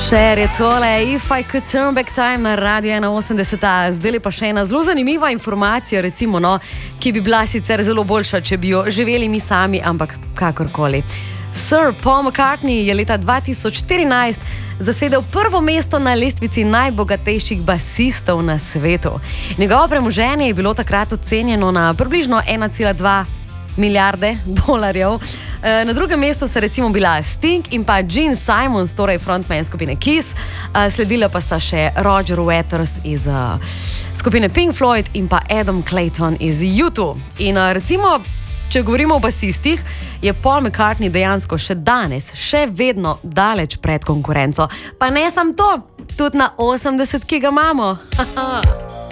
Cher je tole, If I Could Turn Back Time na Radio 81. Zdaj pa še ena zelo zanimiva informacija, recimo, ki bi bila sicer zelo boljša, če bi jo živeli mi sami, ampak kakorkoli. Sir Paul McCartney je leta 2014 zasedel prvo mesto na lestvici najbogatejših basistov na svetu. Njegovo premoženje je bilo takrat ocenjeno na približno 1,2 milijarde dolarjev. Na drugem mestu sta recimo bila Sting in pa Gene Simons, torej frontman skupine Kiss. Sledila pa sta še Roger Waters iz skupine Pink Floyd in pa Adam Clayton iz U2. In recimo, če govorimo o basistih, je Paul McCartney dejansko še danes, še vedno daleč pred konkurenco. Pa ne samo to, tudi na 80, ki ga imamo.